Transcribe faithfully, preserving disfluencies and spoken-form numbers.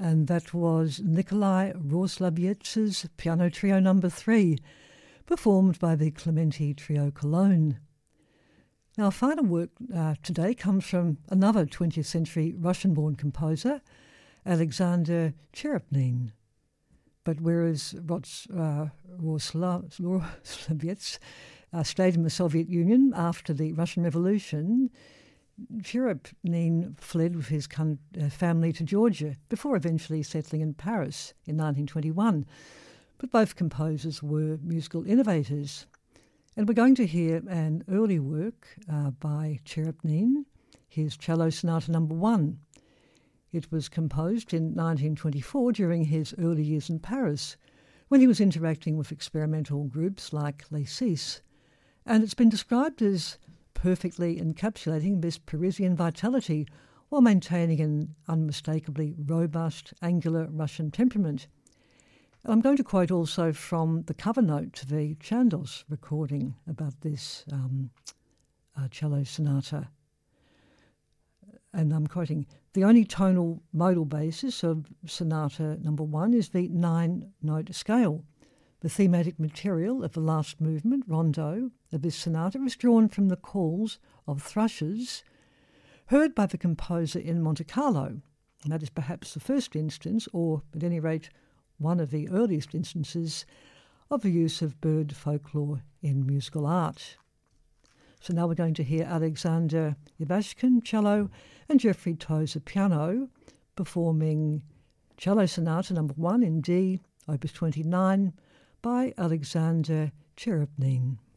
and that was Nikolai Roslavietz's Piano Trio Number Three, performed by the Clementi Trio Cologne. Now, our final work uh, today comes from another twentieth century Russian-born composer, Alexander Cherepnin. But whereas Rots, uh, Roslavets uh, stayed in the Soviet Union after the Russian Revolution, Cherepnin fled with his con- uh, family to Georgia before eventually settling in Paris in nineteen twenty-one. But both composers were musical innovators. And we're going to hear an early work uh, by Cherepnin, his Cello Sonata Number One. It was composed in nineteen twenty-four during his early years in Paris, when he was interacting with experimental groups like Les Six, and it's been described as perfectly encapsulating this Parisian vitality while maintaining an unmistakably robust, angular Russian temperament. And I'm going to quote also from the cover note to the Chandos recording about this um, uh, cello sonata. And I'm quoting, "The only tonal modal basis of Sonata Number One is the nine-note scale. The thematic material of the last movement, rondo, of this sonata is drawn from the calls of thrushes heard by the composer in Monte Carlo. And that is perhaps the first instance, or at any rate one of the earliest instances, of the use of bird folklore in musical art." So now we're going to hear Alexander Ivashkin, cello, and Jeffrey Tozer, piano, performing Cello Sonata Number One in D, Opus twenty-nine, by Alexander Cherepnin.